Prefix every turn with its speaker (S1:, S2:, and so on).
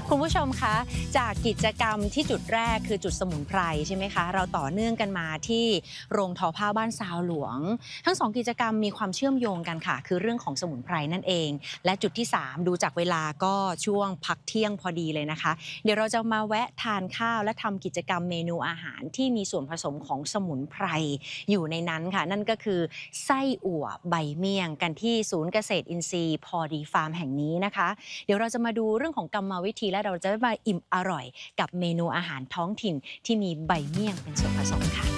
S1: คุณผู้ชมคะจากกิจกรรมที่จุดแรกคือจุดสมุนไพรใช่ไหมคะเราต่อเนื่องกันมาที่โรงทอผ้าบ้านซาวหลวงทั้งสองกิจกรรมมีความเชื่อมโยงกันค่ะคือเรื่องของสมุนไพรนั่นเองและจุดที่3ดูจากเวลาก็ช่วงพักเที่ยงพอดีเลยนะคะเดี๋ยวเราจะมาแวะทานข้าวและทำกิจกรรมเมนูอาหารที่มีส่วนผสมของสมุนไพรอยู่ในนั้นค่ะนั่นก็คือไส้อั่วใบเมี่ยงกันที่ศูนย์เกษตรอินทรีย์พอดีฟาร์มแห่งนี้นะคะ เดี๋ยวเราจะมาดูเรื่องของกรรมวิธีและเราจะมาอิ่มอร่อยกับเมนูอาหารท้องถิ่นที่มีใบเมี่ยงเป็นส่วนผสมค่ะ